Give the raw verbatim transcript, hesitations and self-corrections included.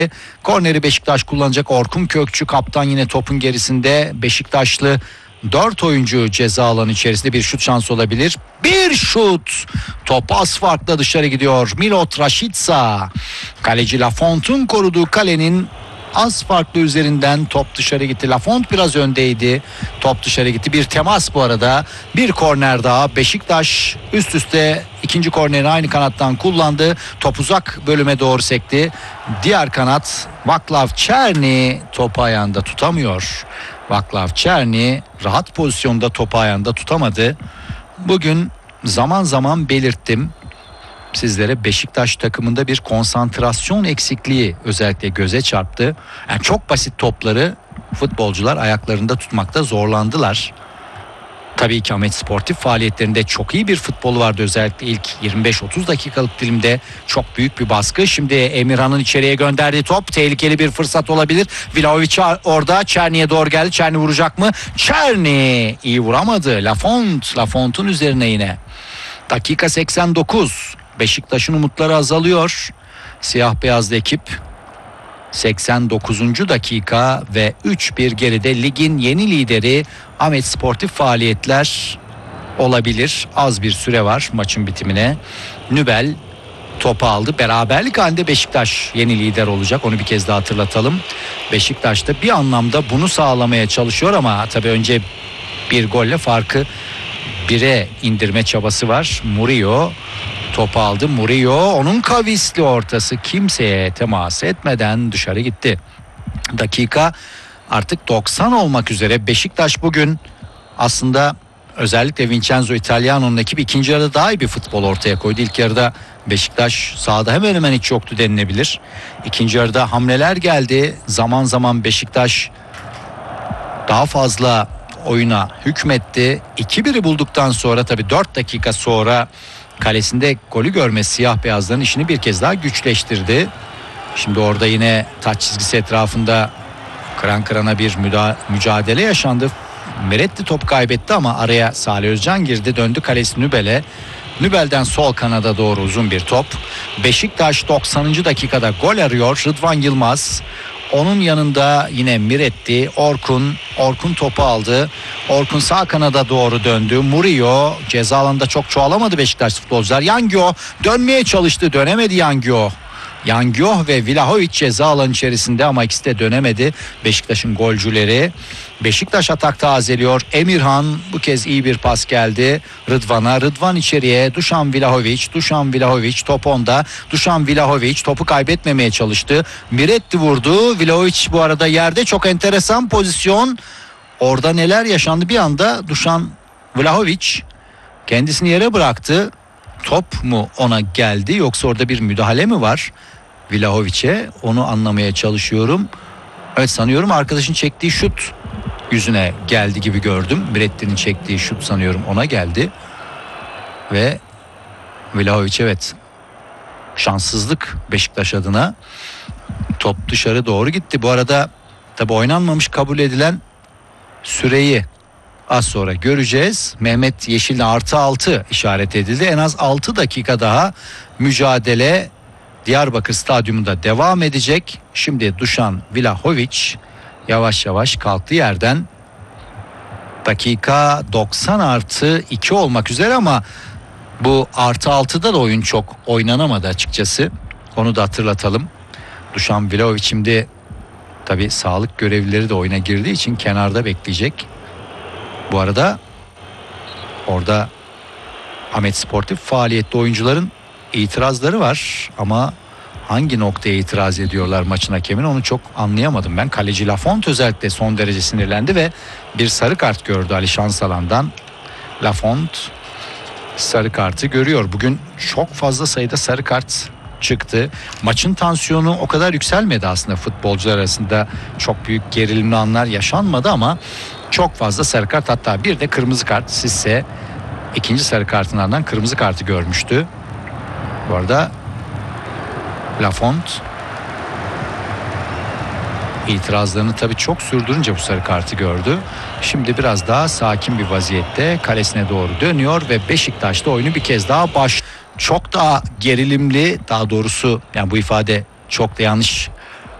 Korneri Beşiktaş kullanacak. Orkun Kökçü kaptan yine topun gerisinde. Beşiktaşlı dört oyuncu ceza alanı içerisinde, bir şut şansı olabilir. Bir şut. Top az farkla dışarı gidiyor. Milot Rashica. Kaleci Lafont'un koruduğu kalenin az farklı üzerinden top dışarı gitti. Lafont biraz öndeydi. Top dışarı gitti. Bir temas bu arada. Bir korner daha. Beşiktaş üst üste ikinci korneri aynı kanattan kullandı. Top uzak bölüme doğru sekti. Diğer kanat Vaklav Çerni topu ayağında tutamıyor. Vaklav Çerni rahat pozisyonda topu ayağında tutamadı. Bugün zaman zaman belirttim sizlere, Beşiktaş takımında bir konsantrasyon eksikliği özellikle göze çarptı. Yani çok basit topları futbolcular ayaklarında tutmakta zorlandılar. Tabii ki Ahmet sportif faaliyetlerinde çok iyi bir futbolu vardı. Özellikle ilk yirmi beş otuz dakikalık dilimde çok büyük bir baskı. Şimdi Emirhan'ın içeriye gönderdiği top tehlikeli bir fırsat olabilir. Vlahovic orada Çerni'ye doğru geldi. Çerni vuracak mı? Çerni iyi vuramadı. Lafont, Lafont'un üzerine yine. Dakika seksen dokuz. Beşiktaş'ın umutları azalıyor. Siyah beyazlı ekip seksen dokuzuncu dakika ve üç bir geride ligin yeni lideri. Ahmet sportif faaliyetler olabilir. Az bir süre var maçın bitimine. Nübel topu aldı. Beraberlik halinde Beşiktaş yeni lider olacak. Onu bir kez daha hatırlatalım. Beşiktaş da bir anlamda bunu sağlamaya çalışıyor ama tabii önce bir golle farkı bire indirme çabası var. Murillo topu aldı. Murillo, onun kavisli ortası kimseye temas etmeden dışarı gitti. Dakika artık doksan olmak üzere. Beşiktaş bugün aslında özellikle Vincenzo Italiano'nun ekibi ikinci yarıda daha iyi bir futbol ortaya koydu. İlk yarıda Beşiktaş sahada hemen hemen hiç yoktu denilebilir. İkinci yarıda hamleler geldi. Zaman zaman Beşiktaş daha fazla oyuna hükmetti. iki biri bulduktan sonra tabii dört dakika sonra kalesinde golü görmesi siyah beyazların işini bir kez daha güçleştirdi. Şimdi orada yine taç çizgisi etrafında kıran kırana bir müda- mücadele yaşandı. Meretti top kaybetti ama araya Salih Özcan girdi, döndü kalesi Nübel'e. Nübel'den sol kanada doğru uzun bir top. Beşiktaş doksanıncı dakikada gol arıyor. Rıdvan Yılmaz. Onun yanında yine Miretti, Orkun, Orkun topu aldı. Orkun sağ kanada doğru döndü. Murillo ceza alanında çok çoğalamadı Beşiktaş futbolcular. Yangio dönmeye çalıştı, dönemedi Yangio. Yangio ve Vlahovic ceza alanı içerisinde ama ikisi de dönemedi. Beşiktaş'ın golcüleri. Beşiktaş atak tazeliyor. Emirhan, bu kez iyi bir pas geldi Rıdvan'a. Rıdvan içeriye. Dušan Vlahovic. Dušan Vlahovic top onda. Dušan Vlahovic topu kaybetmemeye çalıştı. Miretti vurdu. Vlahovic bu arada yerde, çok enteresan pozisyon. Orada neler yaşandı bir anda. Dušan Vlahovic kendisini yere bıraktı. Top mu ona geldi yoksa orada bir müdahale mi var Vlahovic'e, onu anlamaya çalışıyorum. Evet, sanıyorum arkadaşın çektiği şut yüzüne geldi gibi gördüm. Miretti'nin çektiği şut sanıyorum ona geldi. Ve Vlahovic, evet, şanssızlık Beşiktaş adına. Top dışarı doğru gitti. Bu arada tabi oynanmamış kabul edilen süreyi az sonra göreceğiz. Mehmet Yeşil'le artı altı işaret edildi. En az altı dakika daha mücadele Diyarbakır Stadyumunda devam edecek. Şimdi Dušan Vlahovic yavaş yavaş kalktı yerden. Dakika doksan artı iki olmak üzere ama bu artı altıda da oyun çok oynanamadı açıkçası. Onu da hatırlatalım. Dušan Vlahovic şimdi tabii sağlık görevlileri de oyuna girdiği için kenarda bekleyecek. Bu arada orada Ahmet sportif faaliyette oyuncuların itirazları var ama hangi noktaya itiraz ediyorlar maçın hakemine onu çok anlayamadım ben. Kaleci Lafont özellikle son derece sinirlendi ve bir sarı kart gördü Ali Şansalan'dan. Lafont sarı kartı görüyor. Bugün çok fazla sayıda sarı kart çıktı. Maçın tansiyonu o kadar yükselmedi aslında, futbolcular arasında çok büyük gerilimli anlar yaşanmadı ama çok fazla sarı kart, hatta bir de kırmızı kart. Sizse ikinci sarı kartından kırmızı kartı görmüştü. Bu arada Lafont itirazlarını tabii çok sürdürünce bu sarı kartı gördü. Şimdi biraz daha sakin bir vaziyette kalesine doğru dönüyor ve Beşiktaş'ta oyunu bir kez daha baş çok daha gerilimli, daha doğrusu yani bu ifade çok da yanlış